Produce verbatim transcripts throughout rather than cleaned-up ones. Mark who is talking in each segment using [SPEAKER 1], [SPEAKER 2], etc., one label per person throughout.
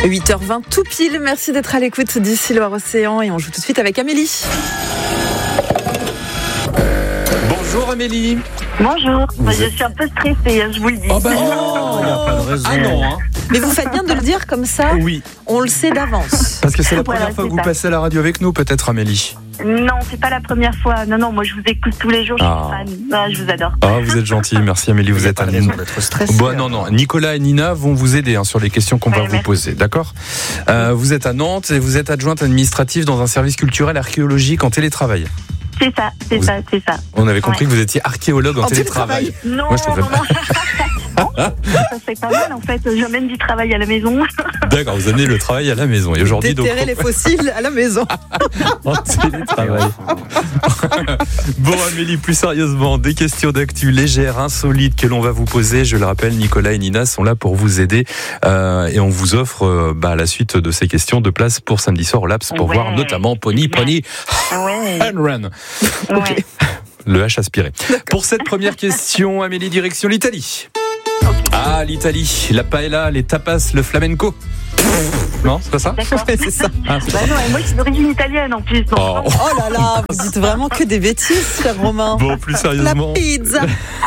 [SPEAKER 1] huit heures vingt tout pile, merci d'être à l'écoute d'ici Loire-Océan et on joue tout de suite avec Amélie.
[SPEAKER 2] Bonjour Amélie.
[SPEAKER 3] Bonjour,
[SPEAKER 2] Vous
[SPEAKER 3] je
[SPEAKER 2] êtes...
[SPEAKER 3] suis un peu stressée, je vous le dis.
[SPEAKER 2] Oh bah non, il n'y a pas de raison. Ah non, hein.
[SPEAKER 1] Mais vous faites bien de le dire comme ça,
[SPEAKER 2] oui.
[SPEAKER 1] On le sait d'avance.
[SPEAKER 2] Parce que c'est la première
[SPEAKER 3] Voilà,
[SPEAKER 2] fois que vous
[SPEAKER 3] ça.
[SPEAKER 2] passez à la radio avec nous, peut-être Amélie.
[SPEAKER 3] Non, c'est pas la première fois. Non, non, moi je vous écoute tous les jours, je suis
[SPEAKER 2] Ah.
[SPEAKER 3] fan. Ah, je vous adore.
[SPEAKER 2] Ah, vous êtes gentil, merci Amélie, vous êtes à
[SPEAKER 4] raison d'être stressé.
[SPEAKER 2] Bon, non, non, Nicolas et Nina vont vous aider hein, sur les questions qu'on
[SPEAKER 3] Ouais,
[SPEAKER 2] va vous
[SPEAKER 3] merci.
[SPEAKER 2] poser, d'accord euh, Vous êtes à Nantes et vous êtes adjointe administrative dans un service culturel archéologique en télétravail.
[SPEAKER 3] C'est ça, c'est
[SPEAKER 2] Vous-
[SPEAKER 3] ça, c'est ça.
[SPEAKER 2] On avait compris
[SPEAKER 3] Ouais.
[SPEAKER 2] que vous étiez archéologue en,
[SPEAKER 1] En
[SPEAKER 2] télétravail.
[SPEAKER 3] Non,
[SPEAKER 2] Moi, je trouverais
[SPEAKER 3] non, non. Ça c'est pas mal en fait. J'emmène du travail à la maison.
[SPEAKER 2] D'accord, vous amenez le travail à la maison. Et aujourd'hui, donc,
[SPEAKER 1] Déterrer les fossiles à la maison.
[SPEAKER 2] en télétravail. Bon, Amélie, plus sérieusement, des questions d'actu légères, insolites que l'on va vous poser. Je le rappelle, Nicolas et Nina sont là pour vous aider. Euh, et on vous offre, euh, bah, à la suite de ces questions, de place pour samedi soir au Laps pour
[SPEAKER 3] Ouais.
[SPEAKER 2] voir notamment Pony Pony
[SPEAKER 3] Ouais.
[SPEAKER 2] and Run.
[SPEAKER 3] Ouais.
[SPEAKER 2] Le H aspiré. Pour cette première question, Amélie, direction l'Italie. Ah, l'Italie, la paella, les tapas, le flamenco. Non, c'est pas ça
[SPEAKER 3] D'accord.
[SPEAKER 1] Ouais, c'est ça.
[SPEAKER 2] Ah, c'est
[SPEAKER 3] Bah non, et moi je suis d'origine italienne en plus. Donc,
[SPEAKER 2] Oh.
[SPEAKER 1] Oh là là, vous dites vraiment que des bêtises, cher Romain.
[SPEAKER 2] Bon, plus
[SPEAKER 1] La
[SPEAKER 2] sérieusement,
[SPEAKER 1] pizza.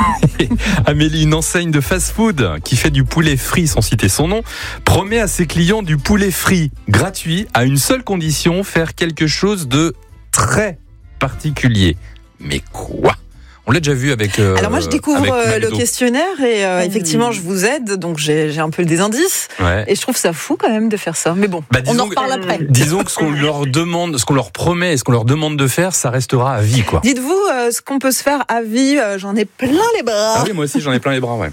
[SPEAKER 2] Amélie, une enseigne de fast-food qui fait du poulet frit, sans citer son nom, promet à ses clients du poulet frit gratuit à une seule condition, faire quelque chose de très particulier. Mais quoi ? On l'a déjà vu avec. Euh,
[SPEAKER 1] Alors moi je découvre
[SPEAKER 2] avec
[SPEAKER 1] euh, le
[SPEAKER 2] Maldo.
[SPEAKER 1] questionnaire et euh, effectivement je vous aide, donc j'ai, j'ai un peu des indices
[SPEAKER 2] Ouais.
[SPEAKER 1] et je trouve ça fou quand même de faire ça. Mais bon,
[SPEAKER 2] Bah,
[SPEAKER 1] on
[SPEAKER 2] disons
[SPEAKER 1] en reparle
[SPEAKER 2] que-
[SPEAKER 1] après.
[SPEAKER 2] Disons que ce qu'on leur demande, ce qu'on leur promet et ce qu'on leur demande de faire, ça restera à vie, quoi.
[SPEAKER 1] Dites-vous euh, ce qu'on peut se faire à vie, euh, j'en ai plein les bras.
[SPEAKER 2] Ah oui, moi aussi j'en ai plein les bras, ouais.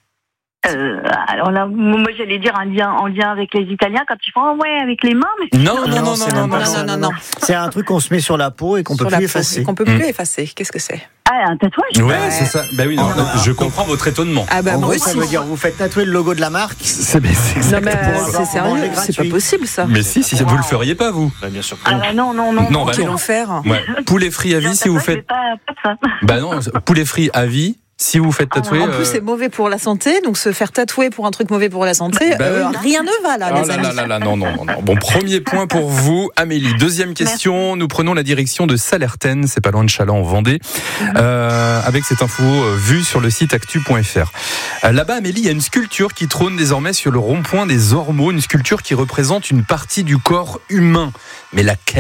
[SPEAKER 3] euh, alors là, moi j'allais dire un lien, en lien avec les Italiens quand ils font oh, ouais avec les mains, mais
[SPEAKER 2] Non, non, non, non,
[SPEAKER 4] c'est
[SPEAKER 2] non,
[SPEAKER 4] même
[SPEAKER 2] non,
[SPEAKER 4] pas
[SPEAKER 1] non,
[SPEAKER 4] ça,
[SPEAKER 1] non, non, non.
[SPEAKER 4] C'est un truc qu'on se met sur la peau et qu'on peut
[SPEAKER 1] Sur la
[SPEAKER 4] plus
[SPEAKER 1] peau,
[SPEAKER 4] effacer.
[SPEAKER 1] qu'on peut
[SPEAKER 2] Mm.
[SPEAKER 1] plus effacer. Qu'est-ce que c'est ?
[SPEAKER 3] ah un tatouage.
[SPEAKER 2] Ouais,
[SPEAKER 1] Ouais.
[SPEAKER 2] c'est ça. Bah oui, non,
[SPEAKER 4] Ah.
[SPEAKER 2] je comprends votre étonnement.
[SPEAKER 1] Ah bah
[SPEAKER 4] En
[SPEAKER 1] moi
[SPEAKER 4] gros,
[SPEAKER 1] aussi.
[SPEAKER 4] ça veut dire vous faites tatouer le logo de la marque.
[SPEAKER 2] C'est mais c'est
[SPEAKER 1] Non
[SPEAKER 2] exact.
[SPEAKER 1] mais
[SPEAKER 4] pour
[SPEAKER 1] euh,
[SPEAKER 4] avoir
[SPEAKER 1] c'est
[SPEAKER 4] manger
[SPEAKER 1] sérieux, c'est pas
[SPEAKER 4] gratuit.
[SPEAKER 1] possible ça.
[SPEAKER 2] Mais si, si vous le feriez pas, vous.
[SPEAKER 4] Bah, bien sûr que
[SPEAKER 3] Ah
[SPEAKER 4] non.
[SPEAKER 3] bah non non non.
[SPEAKER 2] Non, bah
[SPEAKER 1] Quel
[SPEAKER 2] non.
[SPEAKER 1] enfer.
[SPEAKER 2] Ouais. Poulet frit à vie si vous
[SPEAKER 3] Tatouage, mais
[SPEAKER 2] faites.
[SPEAKER 3] Pas, pas de ça.
[SPEAKER 2] Bah non, poulet frit à vie si vous faites tatouer.
[SPEAKER 1] En plus,
[SPEAKER 2] euh,
[SPEAKER 1] c'est mauvais pour la santé, donc se faire tatouer pour un truc mauvais pour la santé,
[SPEAKER 2] Bah
[SPEAKER 1] euh,
[SPEAKER 2] oui.
[SPEAKER 1] rien ne va là,
[SPEAKER 2] Oh
[SPEAKER 1] les
[SPEAKER 2] là
[SPEAKER 1] amis.
[SPEAKER 2] là là là, non, non, non, non. Bon, premier point pour vous, Amélie. Deuxième question, nous prenons la direction de Salertaine, c'est pas loin de Châlons en Vendée, euh, avec cette info euh, vue sur le site actu point f r. Euh, là-bas, Amélie, il y a une sculpture qui trône désormais sur le rond-point des Ormeaux, une sculpture qui représente une partie du corps humain. Mais laquelle ?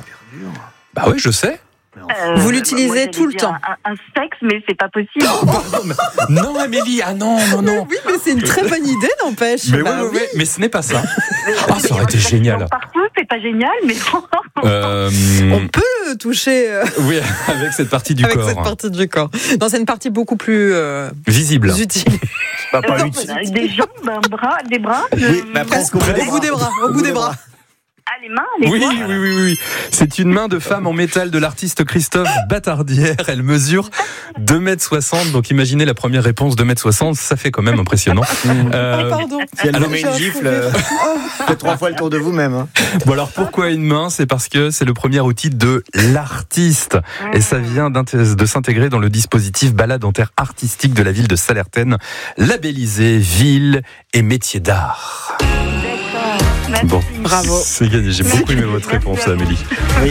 [SPEAKER 2] Bah oui, je sais.
[SPEAKER 3] Euh,
[SPEAKER 1] Vous l'utilisez
[SPEAKER 3] moi, j'allais
[SPEAKER 1] tout le
[SPEAKER 3] dire
[SPEAKER 1] temps.
[SPEAKER 3] Un, un sexe, mais c'est pas possible.
[SPEAKER 2] Pardon, mais- Non, Amélie, ah non, non, non.
[SPEAKER 1] Oui, mais c'est une très bonne idée, n'empêche.
[SPEAKER 2] Mais
[SPEAKER 1] Bah
[SPEAKER 2] oui, oui, oui, mais ce n'est pas ça.
[SPEAKER 3] Mais-
[SPEAKER 2] Ah, ça aurait été
[SPEAKER 3] mais il y a
[SPEAKER 2] génial.
[SPEAKER 3] des partout, c'est pas génial, mais
[SPEAKER 2] Euh,
[SPEAKER 1] On peut le toucher euh,
[SPEAKER 2] oui, avec cette partie du
[SPEAKER 1] avec
[SPEAKER 2] corps.
[SPEAKER 1] cette partie du corps. Non, c'est une partie beaucoup plus euh,
[SPEAKER 2] Visible.
[SPEAKER 1] utile.
[SPEAKER 4] Bah, pas
[SPEAKER 3] Non,
[SPEAKER 4] utile.
[SPEAKER 3] avec des jambes, un bras, des bras.
[SPEAKER 4] Oui,
[SPEAKER 3] euh,
[SPEAKER 4] bah, presque au bout des
[SPEAKER 1] Au bout des bras, au bout des bras.
[SPEAKER 3] Ah, les mains, les
[SPEAKER 2] Oui,
[SPEAKER 3] doigts.
[SPEAKER 2] oui, oui, oui, oui. C'est une main de femme en métal de l'artiste Christophe Batardière. Elle mesure deux mètres soixante. Donc imaginez la première réponse, deux mètres soixante. Ça fait quand même impressionnant. Euh,
[SPEAKER 1] Oh, pardon.
[SPEAKER 4] Si elle
[SPEAKER 2] Alors,
[SPEAKER 4] vous met
[SPEAKER 1] j'ai
[SPEAKER 4] une
[SPEAKER 1] un
[SPEAKER 4] gifle,
[SPEAKER 1] fou
[SPEAKER 4] euh,
[SPEAKER 1] rire.
[SPEAKER 4] faites trois fois le tour de vous-même. hein.
[SPEAKER 2] bon alors pourquoi une main ? C'est parce que c'est le premier outil de l'artiste. Et ça vient d'inté- de s'intégrer dans le dispositif balade en terre artistique de la ville de Salertaine, labellisé ville et métier d'art.
[SPEAKER 3] D'accord. Merci.
[SPEAKER 2] Bon,
[SPEAKER 1] Bravo.
[SPEAKER 2] c'est gagné. J'ai beaucoup aimé votre
[SPEAKER 3] Merci
[SPEAKER 2] réponse,
[SPEAKER 3] à vous.
[SPEAKER 2] Amélie.
[SPEAKER 4] Oui.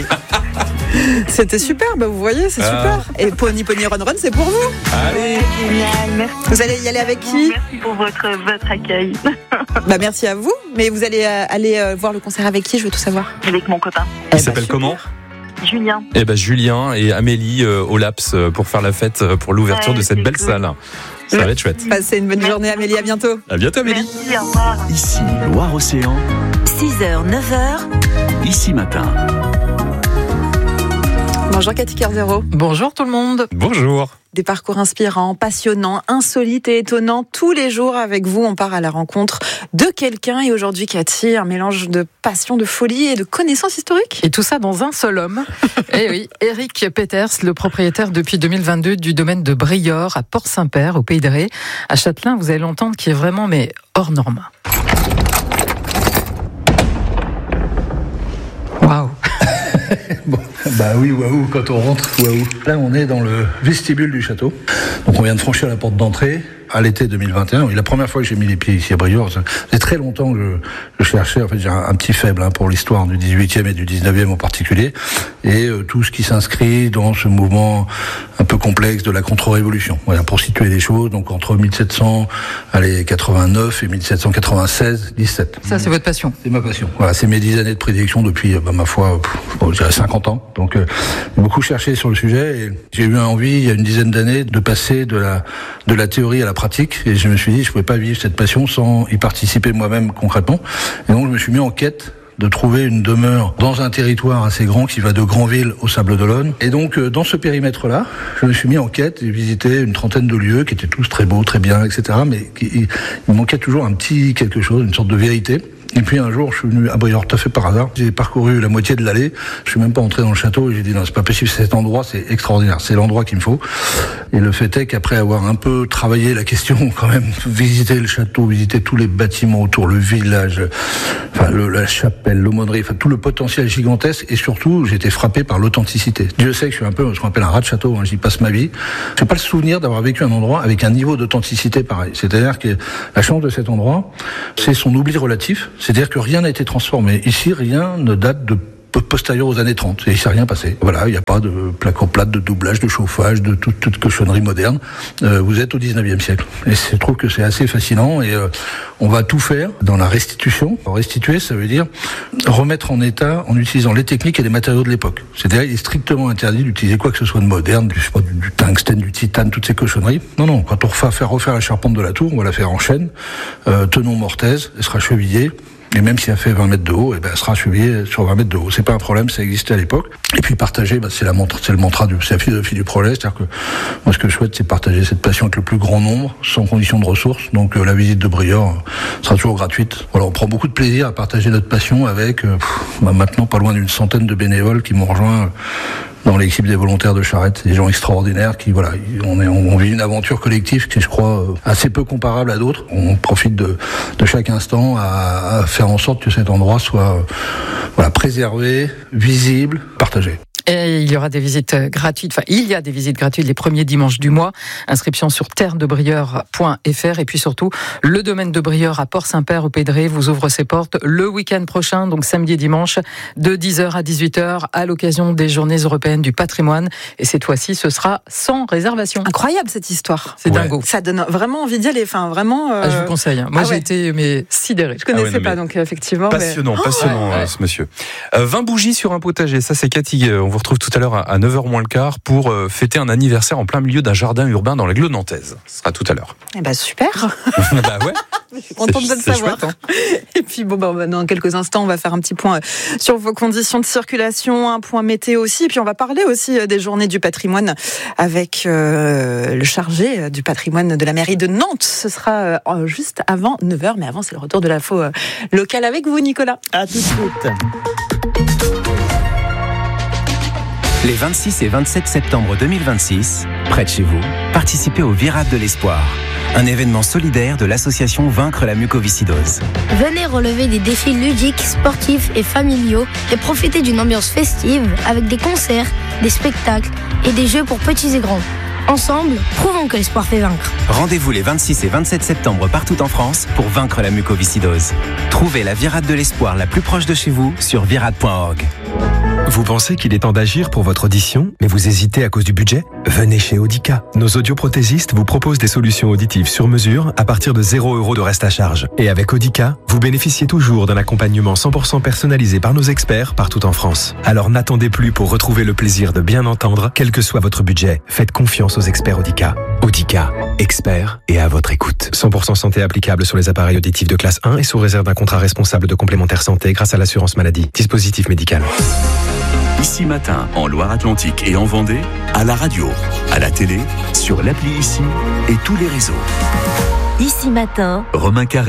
[SPEAKER 1] C'était super, bah vous voyez, c'est
[SPEAKER 2] Ah.
[SPEAKER 1] super. Et Pony Pony Run Run, c'est pour vous.
[SPEAKER 2] Allez.
[SPEAKER 3] Génial, merci.
[SPEAKER 1] Vous allez y aller avec qui ?
[SPEAKER 3] Merci pour votre, votre accueil.
[SPEAKER 1] Bah merci à vous. Mais vous allez euh, aller euh, voir le concert avec qui ? Je veux tout savoir.
[SPEAKER 3] Avec mon copain,
[SPEAKER 1] Eh
[SPEAKER 2] Il
[SPEAKER 1] bah,
[SPEAKER 2] s'appelle
[SPEAKER 1] super.
[SPEAKER 2] comment ?
[SPEAKER 3] Julien.
[SPEAKER 2] Eh ben Julien et Amélie euh, au Laps euh, pour faire la fête euh, pour l'ouverture
[SPEAKER 3] Ouais,
[SPEAKER 2] de cette
[SPEAKER 3] c'est
[SPEAKER 2] belle
[SPEAKER 3] cool.
[SPEAKER 2] salle. Ça va être chouette.
[SPEAKER 1] Passez une bonne journée, Amélie. À bientôt.
[SPEAKER 2] À bientôt, Amélie.
[SPEAKER 3] Merci, au revoir.
[SPEAKER 5] Ici, Loire-Océan,
[SPEAKER 6] six heures, neuf heures.
[SPEAKER 5] ici matin.
[SPEAKER 1] Bonjour Cathy Carzero.
[SPEAKER 7] Bonjour tout le monde.
[SPEAKER 2] Bonjour.
[SPEAKER 1] Des parcours inspirants, passionnants, insolites et étonnants. Tous les jours avec vous, on part à la rencontre de quelqu'un. Et aujourd'hui, Cathy, un mélange de passion, de folie et de connaissances historiques.
[SPEAKER 7] Et tout ça dans un seul homme. Eh oui, Eric Peters, le propriétaire depuis deux mille vingt-deux du domaine de Briord à Port-Saint-Père, au Pays de Ré. À Châtelain, vous allez l'entendre, qui est vraiment mais hors norme. Waouh.
[SPEAKER 8] Bon, bah oui, waouh, quand on rentre, waouh. Là, on est dans le vestibule du château. Donc, on vient de franchir la porte d'entrée. à l'été deux mille vingt et un. Et la première fois que j'ai mis les pieds ici à Briord, ça faisait très longtemps que je, je cherchais. En fait, j'ai un, un petit faible hein, pour l'histoire du dix-huitième et du dix-neuvième en particulier, et euh, tout ce qui s'inscrit dans ce mouvement un peu complexe de la contre-révolution. Voilà, pour situer les choses, donc entre mille sept cents quatre-vingt-neuf et mille sept cent quatre-vingt-seize dix-sept.
[SPEAKER 7] Ça, c'est votre passion.
[SPEAKER 8] C'est ma passion. Voilà, c'est mes dix années de prédilection depuis, bah, ma foi, pff, bon, je dirais cinquante ans. Donc, euh, j'ai beaucoup cherché sur le sujet et j'ai eu envie, il y a une dizaine d'années, de passer de la, de la théorie à la pratique. Et je me suis dit, je pouvais pas vivre cette passion sans y participer moi-même concrètement. Et donc, je me suis mis en quête de trouver une demeure dans un territoire assez grand qui va de Granville au Sables d'Olonne. Et donc, euh, dans ce périmètre-là, je me suis mis en quête et visité une trentaine de lieux qui étaient tous très beaux, très bien, et cetera. Mais qui, il, il manquait toujours un petit quelque chose, une sorte de vérité. Et puis un jour, je suis venu à Briord tout à fait par hasard. J'ai parcouru la moitié de l'allée. Je suis même pas entré dans le château et j'ai dit non, c'est pas possible. Cet endroit, c'est extraordinaire. C'est l'endroit qu'il me faut. Et le fait est qu'après avoir un peu travaillé la question, quand même, visiter le château, visiter tous les bâtiments autour, le village, enfin le, la chapelle, l'aumônerie, enfin tout le potentiel gigantesque. Et surtout, j'ai été frappé par l'authenticité. Dieu sait que je suis un peu ce qu'on appelle un rat de château. Hein, j'y passe ma vie. J'ai pas le souvenir d'avoir vécu un endroit avec un niveau d'authenticité pareil. C'est-à-dire que la chance de cet endroit, c'est son oubli relatif. C'est-à-dire que rien n'a été transformé. Ici, rien ne date de postérieur aux années trente. Et il s'est rien passé. Voilà, il n'y a pas de plaque en plate, de doublage, de chauffage, de toute, toute cochonnerie moderne. Euh, vous êtes au dix-neuvième siècle. Et je trouve que c'est assez fascinant et euh, on va tout faire dans la restitution. Restituer, ça veut dire remettre en état en utilisant les techniques et les matériaux de l'époque. C'est-à-dire, il est strictement interdit d'utiliser quoi que ce soit de moderne, du, je sais pas, du, du tungstène, du titane, toutes ces cochonneries. Non, non, quand on va faire refaire la charpente de la tour, on va la faire en chêne, euh, tenon mortaise, elle sera chevillée. Et même si elle fait vingt mètres de haut, eh ben, elle sera chevillée sur vingt mètres de haut. C'est pas un problème, ça existait à l'époque. Et puis partager, bah, c'est la mantra, c'est le mantra du, c'est la philosophie du projet. C'est-à-dire que, moi, ce que je souhaite, c'est partager cette passion avec le plus grand nombre, sans condition de ressources. Donc, euh, la visite de Briord euh, sera toujours gratuite. Voilà, on prend beaucoup de plaisir à partager notre passion avec, euh, pff, bah, maintenant, pas loin d'une centaine de bénévoles qui m'ont rejoint, euh, dans l'équipe des volontaires de Charette, des gens extraordinaires qui, voilà, on, est, on vit une aventure collective qui, je crois, assez peu comparable à d'autres. On profite de, de chaque instant à, à faire en sorte que cet endroit soit, voilà, préservé, visible, partagé.
[SPEAKER 7] Et il y aura des visites gratuites, enfin il y a des visites gratuites les premiers dimanches du mois. Inscription sur terre de brieur point f r et puis surtout le domaine de Briord à Port-Saint-Père au Pays de Ré vous ouvre ses portes le week-end prochain, donc samedi et dimanche de dix heures à dix-huit heures à l'occasion des Journées européennes du patrimoine. Et cette fois-ci, ce sera sans réservation.
[SPEAKER 1] Incroyable cette histoire.
[SPEAKER 7] C'est
[SPEAKER 2] ouais.
[SPEAKER 7] dingo.
[SPEAKER 1] Ça donne vraiment envie d'y aller. Enfin, vraiment. Euh...
[SPEAKER 7] Ah, je vous conseille. Moi,
[SPEAKER 1] ah
[SPEAKER 7] j'ai
[SPEAKER 1] ouais.
[SPEAKER 7] été mais sidéré.
[SPEAKER 1] Je connaissais
[SPEAKER 2] ah ouais, non,
[SPEAKER 1] pas, donc effectivement.
[SPEAKER 2] Passionnant,
[SPEAKER 1] mais...
[SPEAKER 2] passionnant,
[SPEAKER 7] ouais,
[SPEAKER 2] euh,
[SPEAKER 7] ouais.
[SPEAKER 2] ce monsieur. Euh, vingt bougies sur un potager, ça c'est Cathy. On vous retrouve tout à l'heure à neuf heures moins le quart pour euh, fêter un anniversaire en plein milieu d'un jardin urbain dans la Glo nantaise. Ce sera tout à l'heure.
[SPEAKER 1] Eh ben super.
[SPEAKER 2] Bah ouais.
[SPEAKER 1] Je suis contente de le
[SPEAKER 2] C'est
[SPEAKER 1] savoir.
[SPEAKER 2] chouette, hein.
[SPEAKER 1] Et puis bon, bah, dans quelques instants, on va faire un petit point sur vos conditions de circulation, un point météo aussi. Et puis on va parler aussi des Journées du patrimoine avec euh, le chargé du patrimoine de la mairie de Nantes. Ce sera euh, juste avant neuf heures, mais avant c'est le retour de l'info euh, locale avec vous, Nicolas.
[SPEAKER 4] À tout de suite.
[SPEAKER 9] Les vingt-six et vingt-sept septembre deux mille vingt-six, près de chez vous, participez au Virade de l'Espoir, un événement solidaire de l'association Vaincre la mucoviscidose.
[SPEAKER 10] Venez relever des défis ludiques, sportifs et familiaux et profiter d'une ambiance festive avec des concerts, des spectacles et des jeux pour petits et grands. Ensemble, prouvons que l'espoir fait vaincre.
[SPEAKER 9] Rendez-vous les vingt-six et vingt-sept septembre partout en France pour vaincre la mucoviscidose. Trouvez la Virade de l'Espoir la plus proche de chez vous sur virade point org.
[SPEAKER 11] Vous pensez qu'il est temps d'agir pour votre audition, mais vous hésitez à cause du budget ? Venez chez Audica. Nos audioprothésistes vous proposent des solutions auditives sur mesure à partir de zéro euro de reste à charge. Et avec Audica, vous bénéficiez toujours d'un accompagnement cent pour cent personnalisé par nos experts partout en France. Alors n'attendez plus pour retrouver le plaisir de bien entendre, quel que soit votre budget. Faites confiance aux experts Audica. Audica, experts et à votre écoute. cent pour cent santé applicable sur les appareils auditifs de classe un et sous réserve d'un contrat responsable de complémentaire santé grâce à l'assurance maladie. Dispositif médical.
[SPEAKER 5] Ici Matin, en Loire-Atlantique et en Vendée, à la radio, à la télé, sur l'appli Ici et tous les réseaux.
[SPEAKER 6] Ici Matin,
[SPEAKER 5] Romain Carré,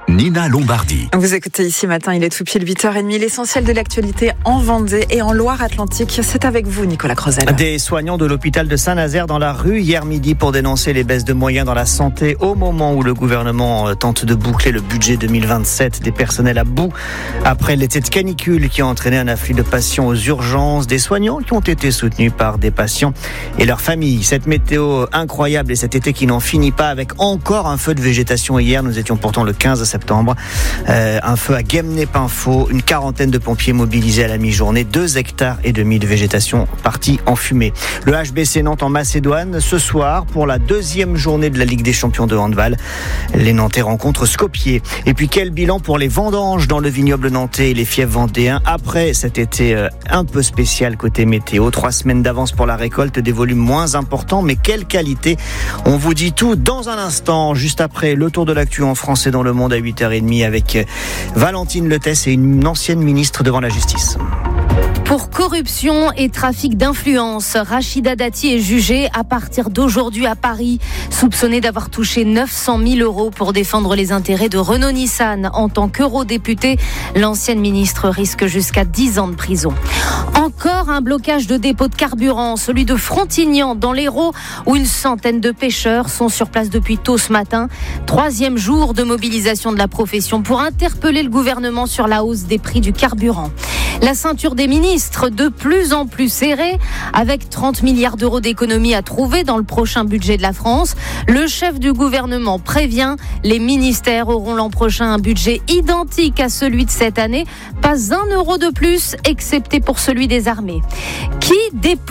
[SPEAKER 5] Nina Lombardi.
[SPEAKER 1] Vous écoutez Ici Matin, il est tout pile huit heures trente. L'essentiel de l'actualité en Vendée et en Loire-Atlantique, c'est avec vous, Nicolas Crozel.
[SPEAKER 4] Des soignants de l'hôpital de Saint-Nazaire dans la rue hier midi pour dénoncer les baisses de moyens dans la santé au moment où le gouvernement tente de boucler le budget deux mille vingt-sept. Des personnels à bout après l'été de canicule qui a entraîné un afflux de patients aux urgences. Des soignants qui ont été soutenus par des patients et leurs familles. Cette météo incroyable et cet été qui n'en finit pas avec encore un feu de végétation hier. Nous étions pourtant le quinze septembre. Euh, un feu à Guemné-Pinfo, une quarantaine de pompiers mobilisés à la mi-journée, deux hectares et demi de végétation partis en fumée. Le H B C Nantes en Macédoine ce soir pour la deuxième journée de la Ligue des champions de handball. Les Nantais rencontrent Skopje. Et puis quel bilan pour les vendanges dans le vignoble nantais et les fiefs vendéens après cet été euh, un peu spécial côté météo. Trois semaines d'avance pour la récolte, des volumes moins importants, mais quelle qualité. On vous dit tout dans un instant, juste après le tour de l'actu en France et dans le monde à huit heures trente avec Valentine Lettès et une ancienne ministre devant la justice.
[SPEAKER 12] Pour corruption et trafic d'influence, Rachida Dati est jugée à partir d'aujourd'hui à Paris, soupçonnée d'avoir touché neuf cent mille euros pour défendre les intérêts de Renault-Nissan. En tant qu'eurodéputée, l'ancienne ministre risque jusqu'à dix ans de prison. Encore un blocage de dépôt de carburant, celui de Frontignan dans l'Hérault, où une centaine de pêcheurs sont sur place depuis tôt ce matin. Troisième jour de mobilisation de la profession pour interpeller le gouvernement sur la hausse des prix du carburant. La ceinture des ministres de plus en plus serrée, avec trente milliards d'euros d'économies à trouver dans le prochain budget de la France. Le chef du gouvernement prévient, les ministères auront l'an prochain un budget identique à celui de cette année. Pas un euro de plus, excepté pour celui des armées. Qui dépose